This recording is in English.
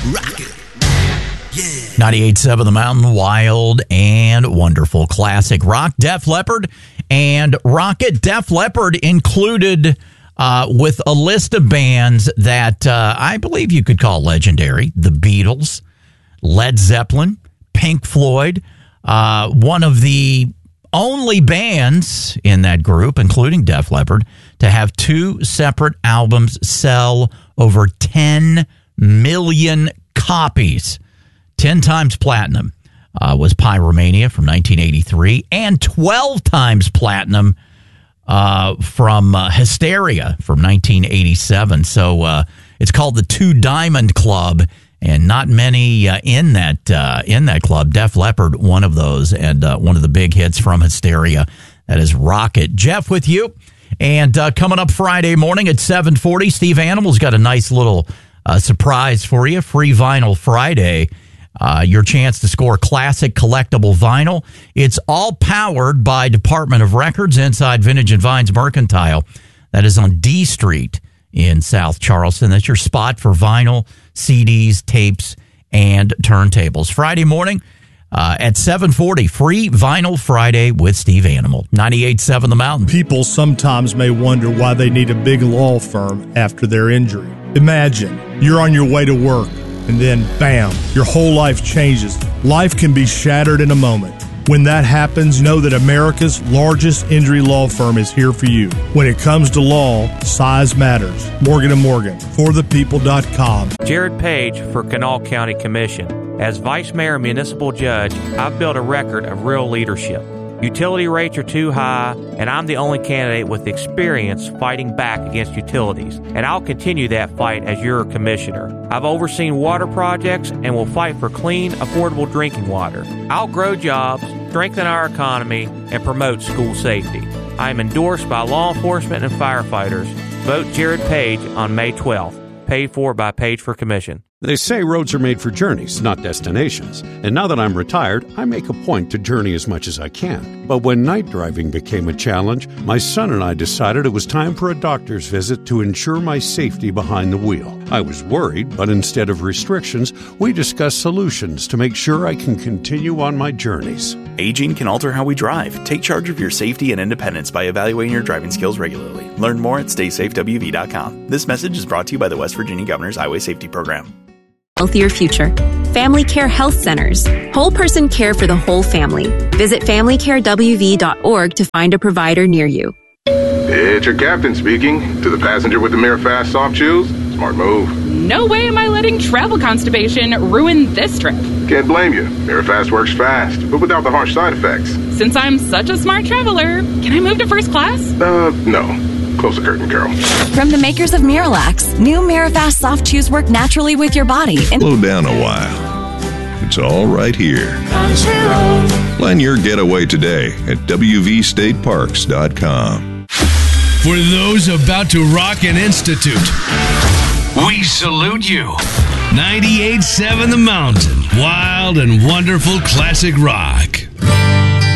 Rock it. Yeah. 98.7 The Mountain, wild and wonderful classic rock. Def Leppard and Rocket. Def Leppard included with a list of bands that I believe you could call legendary. The Beatles, Led Zeppelin, Pink Floyd. One of the only bands in that group, including Def Leppard, to have two separate albums sell over 10 million copies. 10 times platinum was Pyromania from 1983, and 12 times platinum from Hysteria from 1987. So it's called the Two Diamond Club, and not many in that club. Def Leppard, one of those, and one of the big hits from Hysteria. That is Rocket. Jeff with you, and coming up Friday morning at 7:40, Steve Animal's got a nice little surprise for you. Free Vinyl Friday. Your chance to score classic collectible vinyl. It's all powered by Department of Records inside Vintage and Vines Mercantile. That is on D Street in South Charleston. That's your spot for vinyl, CDs, tapes, and turntables. Friday morning at 7:40, Free Vinyl Friday with Steve Animal. 98.7 The Mountain. People sometimes may wonder why they need a big law firm after their injury. Imagine you're on your way to work, and then, bam, your whole life changes. Life can be shattered in a moment. When that happens, know that America's largest injury law firm is here for you. When it comes to law, size matters. Morgan & Morgan, forthepeople.com. Jared Page for Kanawha County Commission. As Vice Mayor and Municipal Judge, I've built a record of real leadership. Utility rates are too high, and I'm the only candidate with experience fighting back against utilities, and I'll continue that fight as your commissioner. I've overseen water projects and will fight for clean, affordable drinking water. I'll grow jobs, strengthen our economy, and promote school safety. I am endorsed by law enforcement and firefighters. Vote Jared Page on May 12th. Paid for by Page for Commission. They say roads are made for journeys, not destinations. And now that I'm retired, I make a point to journey as much as I can. But when night driving became a challenge, my son and I decided it was time for a doctor's visit to ensure my safety behind the wheel. I was worried, but instead of restrictions, we discussed solutions to make sure I can continue on my journeys. Aging can alter how we drive. Take charge of your safety and independence by evaluating your driving skills regularly. Learn more at StaySafeWV.com. This message is brought to you by the West Virginia Governor's Highway Safety Program. Healthier future. Family Care Health Centers. Whole person care for the whole family. Visit FamilyCareWV.org to find a provider near you. It's your captain speaking. To the passenger with the Mirafast soft chews, smart move. No way am I letting travel constipation ruin this trip. Can't blame you. Mirafast works fast, but without the harsh side effects. Since I'm such a smart traveler, can I move to first class? No. Close the curtain, Carol. From the makers of Miralax, new Mirafast soft chews work naturally with your body. Slow down a while. It's all right here. Plan your getaway today at wvstateparks.com. For those about to rock an institute, we salute you. 98.7 The Mountain, wild and wonderful classic rock.